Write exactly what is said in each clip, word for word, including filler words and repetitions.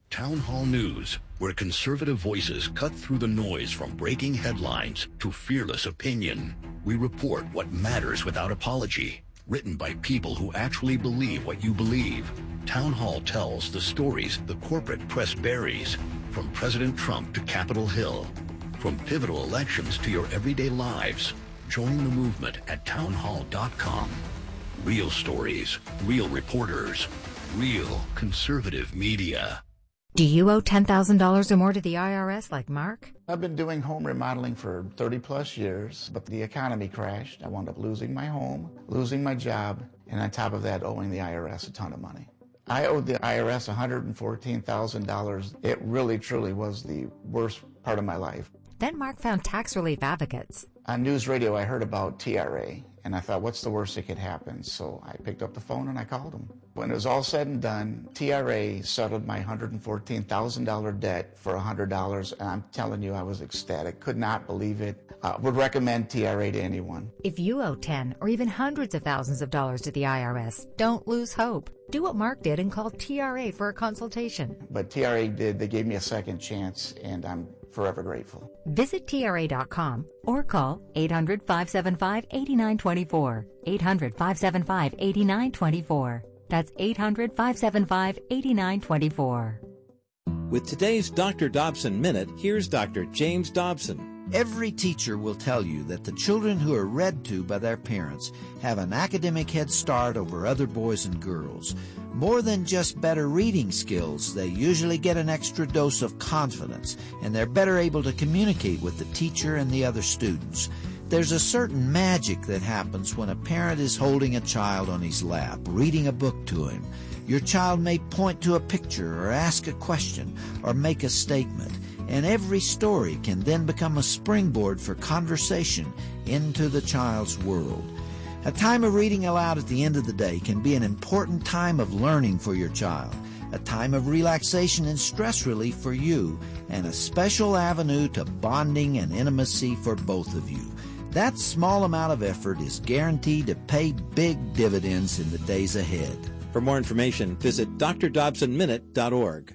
Town Hall News, where conservative voices cut through the noise from breaking headlines to fearless opinion. We report what matters without apology. Written by people who actually believe what you believe. Town Hall tells the stories the corporate press buries, from President Trump to Capitol Hill. From pivotal elections to your everyday lives. Join the movement at town hall dot com. Real stories, real reporters, real conservative media. Do you owe ten thousand dollars or more to the I R S like Mark? I've been doing home remodeling for thirty plus years, but the economy crashed. I wound up losing my home, losing my job, and on top of that, owing the I R S a ton of money. I owed the I R S one hundred fourteen thousand dollars. It really, truly was the worst part of my life. Then Mark found tax relief advocates. On news radio, I heard about T R A, and I thought, what's the worst that could happen? So I picked up the phone and I called them. When it was all said and done, T R A settled my one hundred fourteen thousand dollars debt for one hundred dollars, and I'm telling you, I was ecstatic. Could not believe it. Uh, would recommend T R A to anyone. If you owe ten or even hundreds of thousands of dollars to the I R S, don't lose hope. Do what Mark did and call T R A for a consultation. But T R A did. They gave me a second chance, and I'm forever grateful. Visit T R A dot com or call eight hundred, five seven five, eight nine two four. eight hundred, five seven five, eight nine two four. That's eight hundred, five seven five, eight nine two four. With today's Doctor Dobson Minute, here's Doctor James Dobson. Every teacher will tell you that the children who are read to by their parents have an academic head start over other boys and girls. More than just better reading skills, they usually get an extra dose of confidence, and they're better able to communicate with the teacher and the other students. There's a certain magic that happens when a parent is holding a child on his lap, reading a book to him. Your child may point to a picture or ask a question or make a statement, and every story can then become a springboard for conversation into the child's world. A time of reading aloud at the end of the day can be an important time of learning for your child, a time of relaxation and stress relief for you, and a special avenue to bonding and intimacy for both of you. That small amount of effort is guaranteed to pay big dividends in the days ahead. For more information, visit d r dobson minute dot org.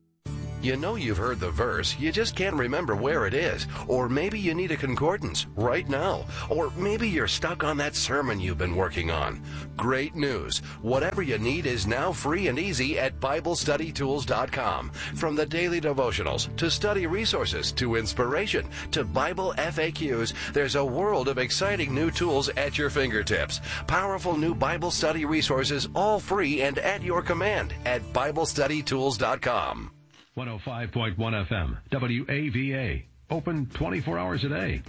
You know you've heard the verse, you just can't remember where it is. Or maybe you need a concordance right now. Or maybe you're stuck on that sermon you've been working on. Great news. Whatever you need is now free and easy at bible study tools dot com. From the daily devotionals, to study resources, to inspiration, to Bible F A Qs, there's a world of exciting new tools at your fingertips. Powerful new Bible study resources, all free and at your command at bible study tools dot com. one oh five point one F M, W A V A. Open twenty-four hours a day.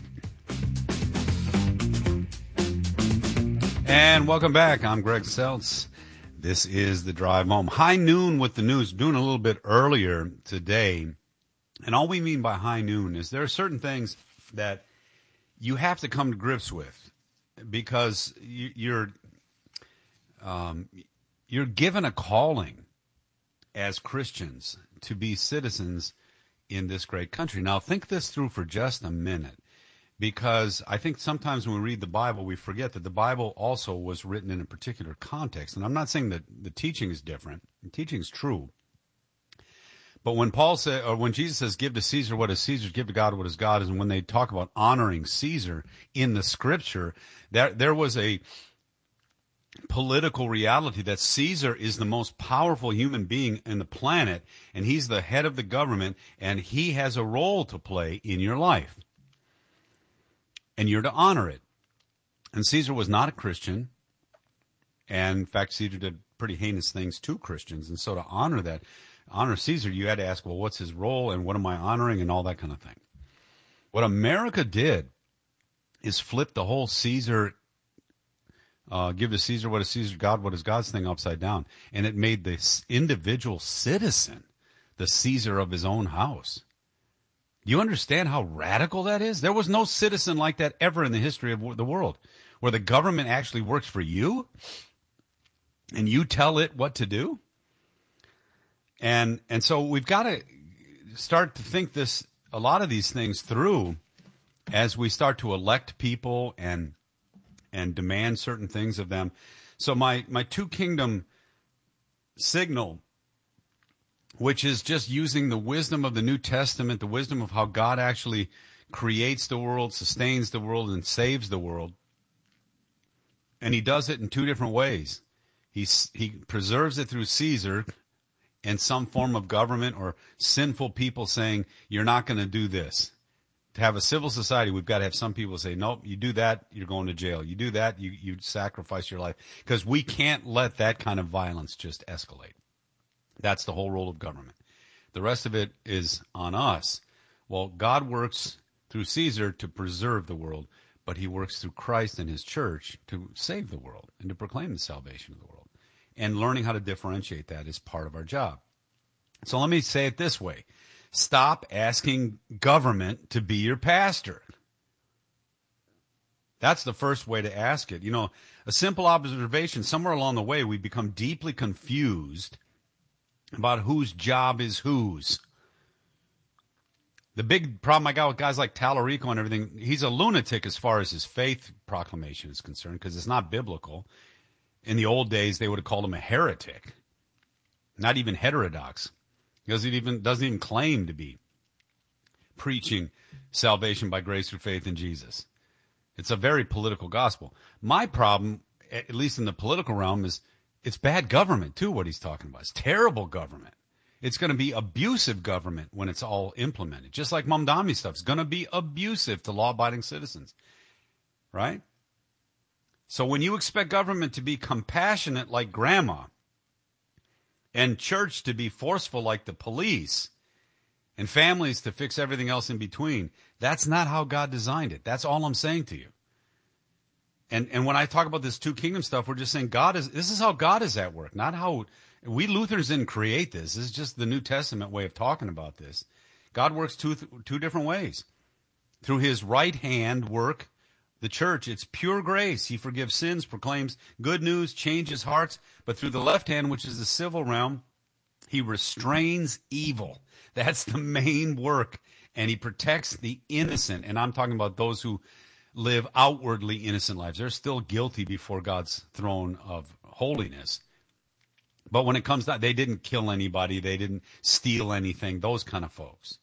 And welcome back. I'm Greg Seltz. This is The Drive Home. High noon with the news, doing a little bit earlier today. And all we mean by high noon is there are certain things that you have to come to grips with because you, you're um, you're given a calling as Christians to be citizens in this great country. Now, think this through for just a minute, because I think sometimes when we read the Bible, we forget that the Bible also was written in a particular context. And I'm not saying that the teaching is different. The teaching is true. But when Paul said, or when Jesus says, give to Caesar what is Caesar's, give to God what is God's, and when they talk about honoring Caesar in the Scripture, there, there was a political reality that Caesar is the most powerful human being in the planet, and he's the head of the government, and he has a role to play in your life. And you're to honor it. And Caesar was not a Christian, and in fact, Caesar did pretty heinous things to Christians, and so to honor that, honor Caesar, you had to ask, well, what's his role, and what am I honoring, and all that kind of thing. What America did is flip the whole Caesar Uh, give to Caesar what is Caesar, God what is God's thing upside down. And it made the individual citizen the Caesar of his own house. Do you understand how radical that is? There was no citizen like that ever in the history of the world, where the government actually works for you and you tell it what to do. And and so we've got to start to think this, a lot of these things through as we start to elect people and and demand certain things of them. So my, my two kingdom signal which is just using the wisdom of the New Testament, the wisdom of how God actually creates the world, sustains the world, and saves the world. And he does it in two different ways. He's, he preserves it through Caesar and some form of government or sinful people saying, you're not going to do this. To have a civil society, we've got to have some people say, nope, you do that, you're going to jail. You do that, you, you sacrifice your life. Because we can't let that kind of violence just escalate. That's the whole role of government. The rest of it is on us. Well, God works through Caesar to preserve the world, but he works through Christ and his church to save the world and to proclaim the salvation of the world. And learning how to differentiate that is part of our job. So let me say it this way. Stop asking government to be your pastor. That's the first way to ask it. You know, a simple observation, somewhere along the way, we become deeply confused about whose job is whose. The big problem I got with guys like Tallarico and everything, he's a lunatic as far as his faith proclamation is concerned because it's not biblical. In the old days, they would have called him a heretic, not even heterodox. He doesn't even, doesn't even claim to be preaching salvation by grace through faith in Jesus. It's a very political gospel. My problem, at least in the political realm, is it's bad government, too, what he's talking about. It's terrible government. It's going to be abusive government when it's all implemented. Just like Mamdani stuff. It's going to be abusive to law-abiding citizens. Right? So when you expect government to be compassionate like grandma and church to be forceful like the police and families to fix everything else in between, that's not how God designed it. That's all I'm saying to you. And and when I talk about this two kingdom stuff, we're just saying God is, this is how God is at work, not how, we Lutherans didn't create this. This is just the New Testament way of talking about this. God works two, two different ways. Through his right hand work, the church, it's pure grace. He forgives sins, proclaims good news, changes hearts. But through the left hand, which is the civil realm, he restrains evil. That's the main work. And he protects the innocent. And I'm talking about those who live outwardly innocent lives. They're still guilty before God's throne of holiness. But when it comes to, they didn't kill anybody. They didn't steal anything. Those kind of folks.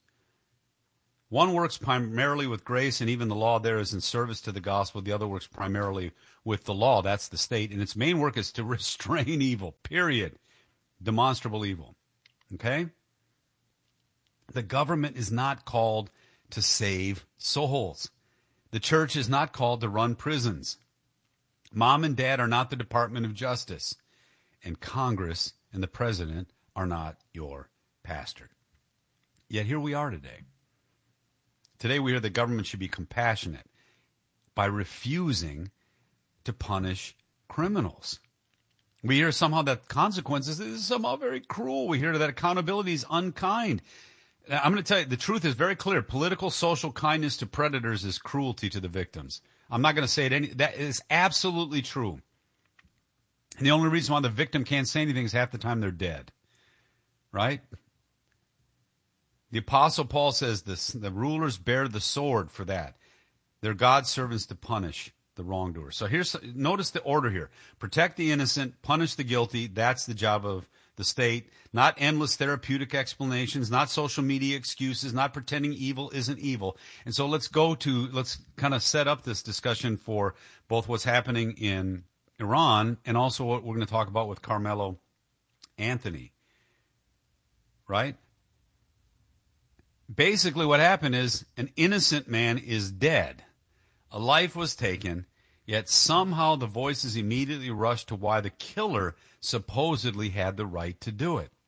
One works primarily with grace, and even the law there is in service to the gospel. The other works primarily with the law. That's the state. And its main work is to restrain evil, period. Demonstrable evil. Okay? The government is not called to save souls. The church is not called to run prisons. Mom and dad are not the Department of Justice. And Congress and the president are not your pastor. Yet here we are today. Today we hear the government should be compassionate by refusing to punish criminals. We hear somehow that consequences is somehow very cruel. We hear that accountability is unkind. I'm going to tell you, the truth is very clear. Political, social kindness to predators is cruelty to the victims. I'm not going to say it any. That is absolutely true. And the only reason why the victim can't say anything is half the time they're dead. Right? The Apostle Paul says this, the rulers bear the sword for that. They're God's servants to punish the wrongdoer. So here's, notice the order here. Protect the innocent, punish the guilty. That's the job of the state. Not endless therapeutic explanations, not social media excuses, not pretending evil isn't evil. And so let's go to, let's kind of set up this discussion for both what's happening in Iran and also what we're going to talk about with Carmelo Anthony. Right? Basically what happened is an innocent man is dead. A life was taken, yet somehow the voices immediately rushed to why the killer supposedly had the right to do it.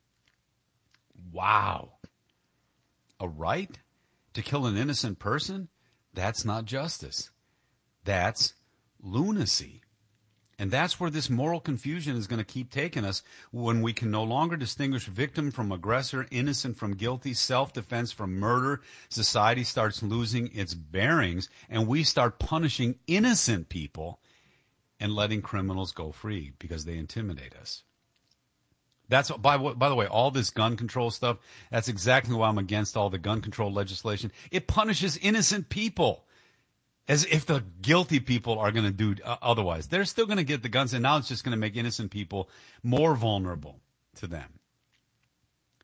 Wow. A right to kill an innocent person? That's not justice. That's lunacy. And that's where this moral confusion is going to keep taking us when we can no longer distinguish victim from aggressor, innocent from guilty, self-defense from murder. Society starts losing its bearings, and we start punishing innocent people and letting criminals go free because they intimidate us. That's by, by the way, all this gun control stuff, that's exactly why I'm against all the gun control legislation. It punishes innocent people. As if the guilty people are going to do uh, otherwise. They're still going to get the guns, and now it's just going to make innocent people more vulnerable to them.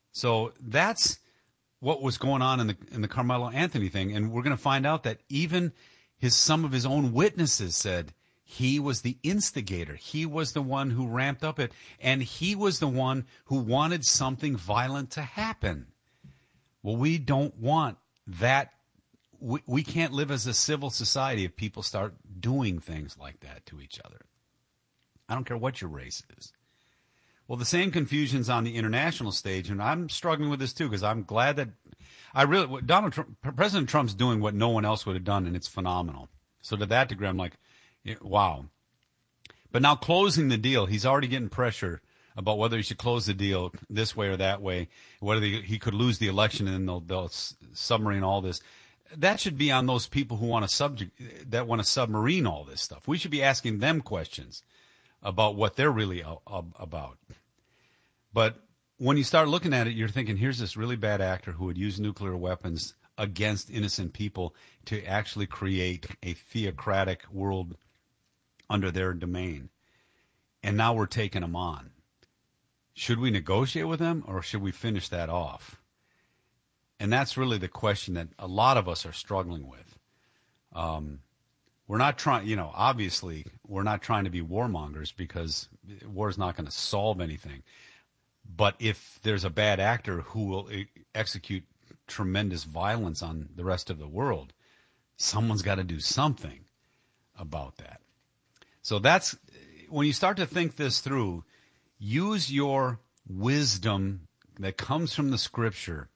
So that's what was going on in the in the Carmelo Anthony thing, and we're going to find out that even his some of his own witnesses said he was the instigator. He was the one who ramped up it, and he was the one who wanted something violent to happen. Well, we don't want that. We, we can't live as a civil society if people start doing things like that to each other. I don't care what your race is. Well, the same confusion's on the international stage, and I'm struggling with this too because I'm glad that I really Donald Trump, President Trump's doing what no one else would have done, and it's phenomenal. So to that degree, I'm like, wow. But now closing the deal, he's already getting pressure about whether he should close the deal this way or that way, whether he could lose the election and then they'll, they'll submarine all this. That should be on those people who want to subject that want to submarine all this stuff. We should be asking them questions about what they're really about. But when you start looking at it, you're thinking, here's this really bad actor who would use nuclear weapons against innocent people to actually create a theocratic world under their domain. And now we're taking them on. Should we negotiate with them, or should we finish that off? And that's really the question that a lot of us are struggling with. Um, we're not trying, you know, obviously we're not trying to be warmongers because war is not going to solve anything. But if there's a bad actor who will e- execute tremendous violence on the rest of the world, someone's got to do something about that. So that's, when you start to think this through, use your wisdom that comes from the Scripture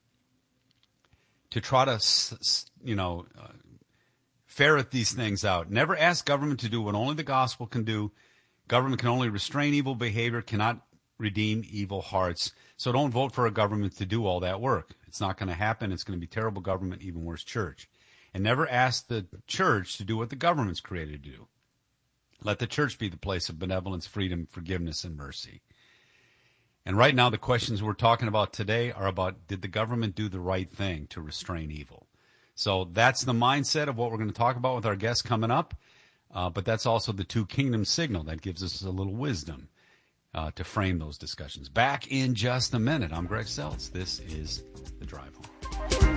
to try to, you know, uh, ferret these things out. Never ask government to do what only the gospel can do. Government can only restrain evil behavior, cannot redeem evil hearts. So don't vote for a government to do all that work. It's not going to happen. It's going to be terrible government, even worse church. And never ask the church to do what the government's created to do. Let the church be the place of benevolence, freedom, forgiveness, and mercy. And right now, the questions we're talking about today are about, did the government do the right thing to restrain evil? So that's the mindset of what we're going to talk about with our guests coming up. Uh, but that's also the two kingdom signal that gives us a little wisdom uh, to frame those discussions. Back in just a minute. I'm Greg Seltz. This is The Drive Home.